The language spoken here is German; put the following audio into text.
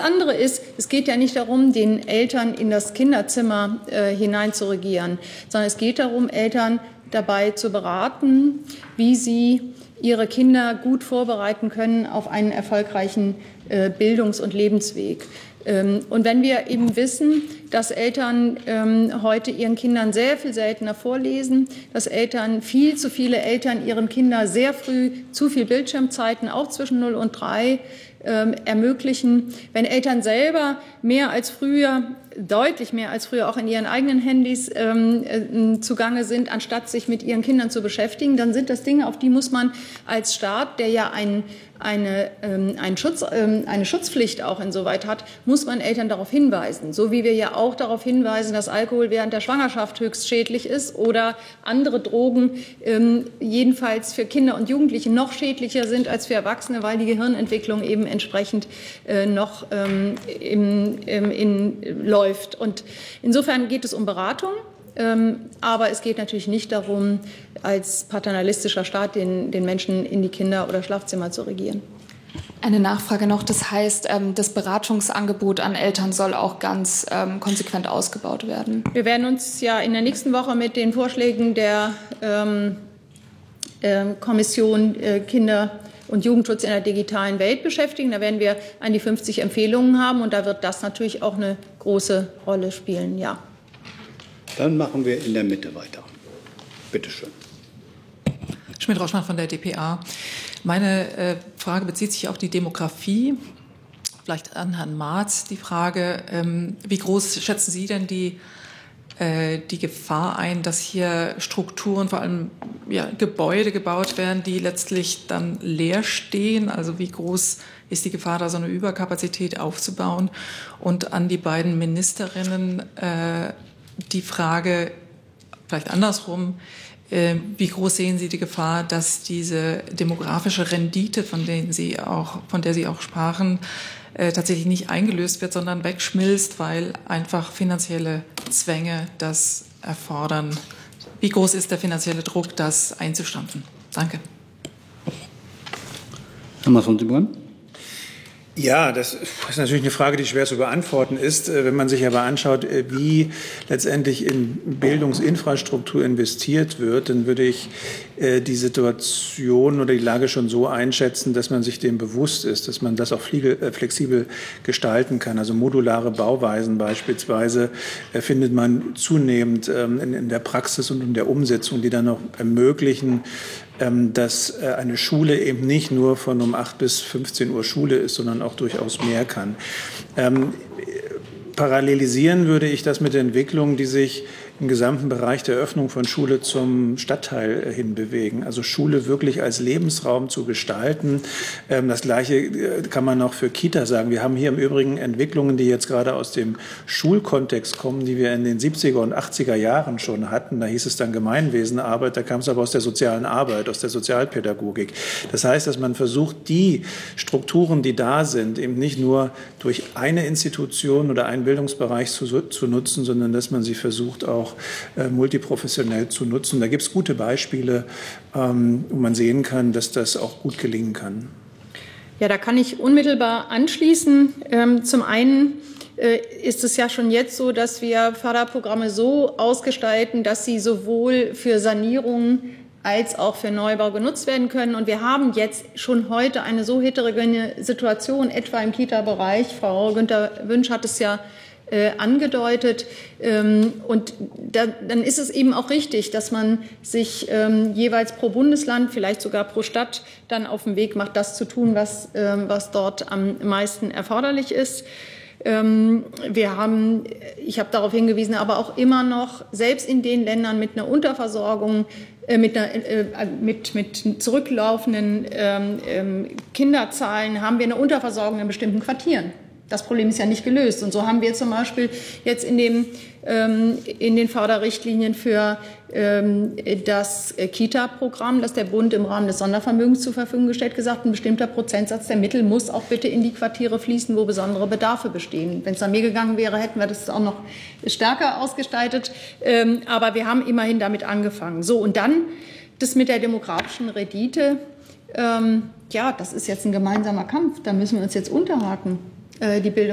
andere ist, es geht ja nicht darum, den Eltern in das Kinderzimmer hinein zu regieren, sondern es geht darum, Eltern dabei zu beraten, wie sie ihre Kinder gut vorbereiten können auf einen erfolgreichen Bildungs- und Lebensweg. Und wenn wir eben wissen, dass Eltern heute ihren Kindern sehr viel seltener vorlesen, dass viel zu viele Eltern ihren Kindern sehr früh zu viel Bildschirmzeiten, auch zwischen 0 und 3, ermöglichen. Wenn Eltern selber deutlich mehr als früher auch in ihren eigenen Handys zugange sind, anstatt sich mit ihren Kindern zu beschäftigen, dann sind das Dinge, auf die muss man als Staat, der ja eine Schutzpflicht auch insoweit hat, muss man Eltern darauf hinweisen. So wie wir ja auch darauf hinweisen, dass Alkohol während der Schwangerschaft höchst schädlich ist oder andere Drogen jedenfalls für Kinder und Jugendliche noch schädlicher sind als für Erwachsene, weil die Gehirnentwicklung eben entsprechend noch läuft. Und insofern geht es um Beratung. Aber es geht natürlich nicht darum, als paternalistischer Staat den Menschen in die Kinder- oder Schlafzimmer zu regieren. Eine Nachfrage noch, das heißt, das Beratungsangebot an Eltern soll auch ganz konsequent ausgebaut werden. Wir werden uns ja in der nächsten Woche mit den Vorschlägen der Kommission Kinder- und Jugendschutz in der digitalen Welt beschäftigen. Da werden wir an die 50 Empfehlungen haben und da wird das natürlich auch eine große Rolle spielen, ja. Dann machen wir in der Mitte weiter. Bitte schön. Schmidt-Rauschmann von der dpa. Meine Frage bezieht sich auf die Demografie. Vielleicht an Herrn Marz die Frage, wie groß schätzen Sie denn die Gefahr ein, dass hier Strukturen, vor allem Gebäude gebaut werden, die letztlich dann leer stehen? Also wie groß ist die Gefahr, da so eine Überkapazität aufzubauen? Und an die beiden Ministerinnen die Frage, vielleicht andersrum, wie groß sehen Sie die Gefahr, dass diese demografische Rendite, von der Sie auch sprachen, tatsächlich nicht eingelöst wird, sondern wegschmilzt, weil einfach finanzielle Zwänge das erfordern? Wie groß ist der finanzielle Druck, das einzustampfen? Danke. Herr Maas-von-Siebold. Ja, das ist natürlich eine Frage, die schwer zu beantworten ist. Wenn man sich aber anschaut, wie letztendlich in Bildungsinfrastruktur investiert wird, dann würde ich die Situation oder die Lage schon so einschätzen, dass man sich dem bewusst ist, dass man das auch flexibel gestalten kann. Also modulare Bauweisen beispielsweise findet man zunehmend in der Praxis und in der Umsetzung, die dann auch ermöglichen, dass eine Schule eben nicht nur von um 8 bis 15 Uhr Schule ist, sondern auch durchaus mehr kann. Parallelisieren würde ich das mit der Entwicklung, die sich im gesamten Bereich der Öffnung von Schule zum Stadtteil hin bewegen. Also Schule wirklich als Lebensraum zu gestalten. Das Gleiche kann man auch für Kita sagen. Wir haben hier im Übrigen Entwicklungen, die jetzt gerade aus dem Schulkontext kommen, die wir in den 70er und 80er Jahren schon hatten. Da hieß es dann Gemeinwesenarbeit, da kam es aber aus der sozialen Arbeit, aus der Sozialpädagogik. Das heißt, dass man versucht, die Strukturen, die da sind, eben nicht nur durch eine Institution oder einen Bildungsbereich zu nutzen, sondern dass man sie versucht, auch multiprofessionell zu nutzen. Da gibt es gute Beispiele, wo man sehen kann, dass das auch gut gelingen kann. Ja, da kann ich unmittelbar anschließen. Zum einen ist es ja schon jetzt so, dass wir Förderprogramme so ausgestalten, dass sie sowohl für Sanierung als auch für Neubau genutzt werden können. Und wir haben jetzt schon heute eine so heterogene Situation, etwa im Kita-Bereich. Frau Günther-Wünsch hat es ja angedeutet. Und dann ist es eben auch richtig, dass man sich jeweils pro Bundesland, vielleicht sogar pro Stadt, dann auf den Weg macht, das zu tun, was dort am meisten erforderlich ist. Ich habe darauf hingewiesen, aber auch immer noch, selbst in den Ländern mit einer Unterversorgung, mit zurücklaufenden Kinderzahlen, haben wir eine Unterversorgung in bestimmten Quartieren. Das Problem ist ja nicht gelöst. Und so haben wir zum Beispiel jetzt in den Förderrichtlinien für das Kita-Programm, das der Bund im Rahmen des Sondervermögens zur Verfügung gestellt, gesagt, ein bestimmter Prozentsatz der Mittel muss auch bitte in die Quartiere fließen, wo besondere Bedarfe bestehen. Wenn es an mir gegangen wäre, hätten wir das auch noch stärker ausgestaltet. Aber wir haben immerhin damit angefangen. So, und dann das mit der demografischen Rendite. Ja, das ist jetzt ein gemeinsamer Kampf. Da müssen wir uns jetzt unterhaken. Die Bildung